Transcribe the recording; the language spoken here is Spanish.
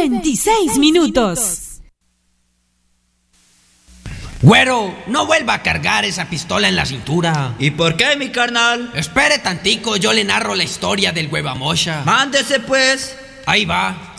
26 minutos. Güero, no vuelva a cargar esa pistola en la cintura. ¿Y por qué, mi carnal? Espere tantico, yo le narro la historia del huevamocha. Mándese pues. Ahí va.